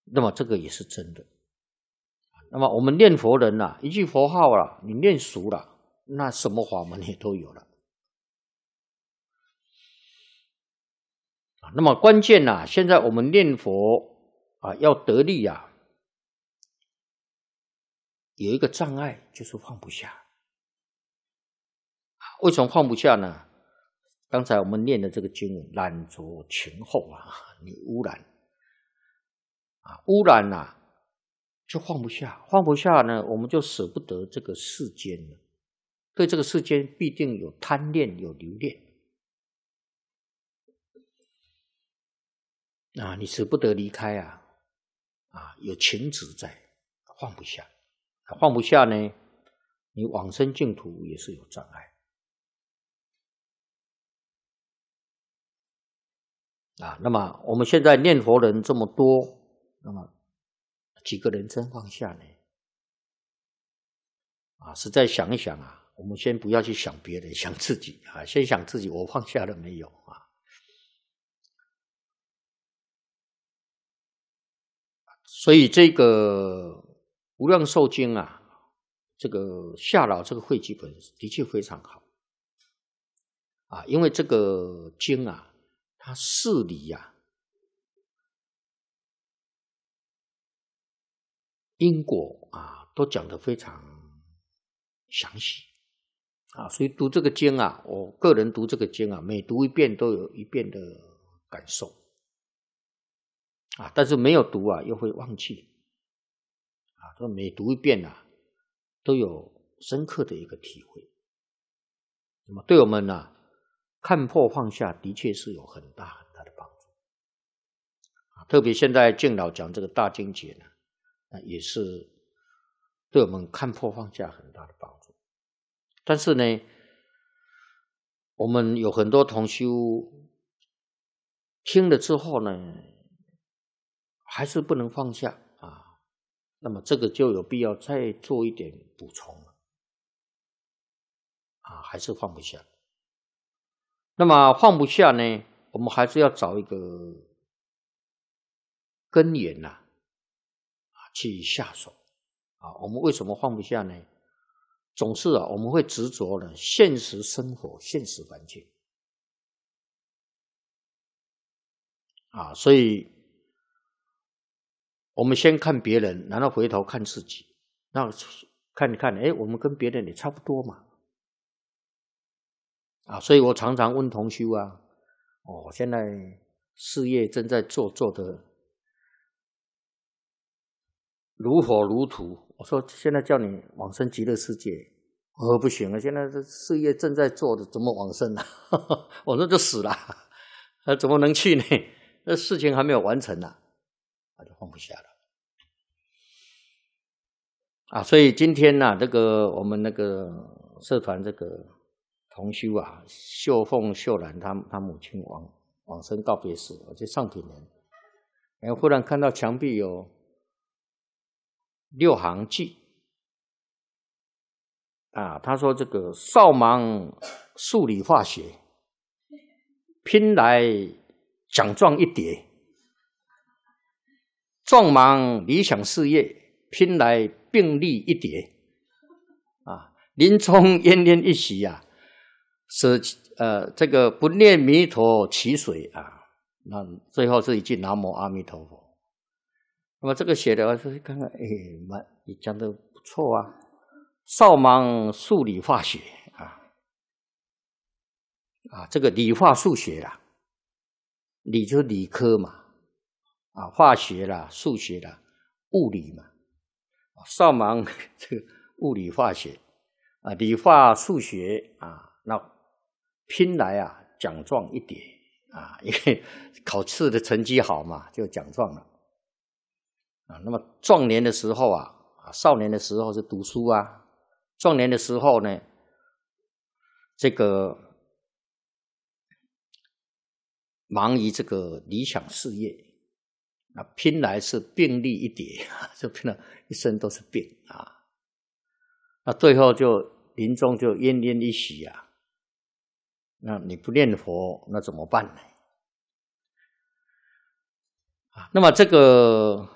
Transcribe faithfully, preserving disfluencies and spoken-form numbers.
那么这个也是真的。那么我们念佛人啊，一句佛号啊，你念熟了，那什么法门也都有了。那么关键啊，现在我们念佛啊，要得力啊，有一个障碍就是放不下。为什么放不下呢？刚才我们念的这个经文，染着情后啊，你污染啊，污染啊，就放不下，放不下呢，我们就舍不得这个世间了。对这个世间必定有贪恋，有留恋啊，你舍不得离开啊，啊，有情执在，放不下，放不下呢，你往生净土也是有障碍啊。那么我们现在念佛人这么多，那么几个人真放下呢？啊，实在想一想啊，我们先不要去想别人，想自己啊，先想自己，我放下了没有啊？所以这个无量寿经啊，这个夏老这个汇集本的确非常好啊，因为这个经啊，它事理啊，因果啊，都讲得非常详细啊，所以读这个经啊，我个人读这个经啊，每读一遍都有一遍的感受啊，但是没有读啊，又会忘记啊，所以每读一遍啊，都有深刻的一个体会。那么对我们呢、啊，看破放下的确是有很大很大的帮助啊，特别现在敬老讲这个大经解呢，那也是对我们看破放下很大的帮助。但是呢，我们有很多同修听了之后呢，还是不能放下啊，那么这个就有必要再做一点补充了啊，还是放不下。那么放不下呢，我们还是要找一个根源呐、啊，去下手啊。我们为什么放不下呢？总是啊，我们会执着呢现实生活、现实环境啊，所以我们先看别人，然后回头看自己，那看一看，哎，我们跟别人也差不多嘛，啊，所以我常常问同修啊，哦，现在事业正在做，做的如火如荼，我说现在叫你往生极乐世界，我说不行了，现在这事业正在做的，怎么往生啊？我说就死了，那怎么能去呢？那事情还没有完成呢、啊，那就放不下了。啊，所以今天呢、啊，这个我们那个社团这个同修啊，秀凤、秀兰他他母亲往往生告别式，我去上品人，然后忽然看到墙壁有六行记啊，他说这个少忙数理化学，拼来奖状一叠；壮忙理想事业，拼来并利一叠。啊，临终奄奄一息啊，舍呃这个不念弥陀其水啊，那最后是一句南无阿弥陀佛。那么这个写的我说看看，哎，蛮你讲的不错啊。少忙数理化学啊，啊，这个理化数学啦，理就是理科嘛，啊，化学啦、数学啦、物理嘛，少忙这个物理化学啊，理化数学啊，那拼来啊奖状一叠啊，因为考试的成绩好嘛，就奖状了啊。那么壮年的时候啊，啊，少年的时候是读书啊。壮年的时候呢，这个忙于这个理想事业，啊，拼来是并利一叠，就拼了一生都是病啊。那最后就临终就奄奄一息啊。那你不念佛，那怎么办呢？啊，那么这个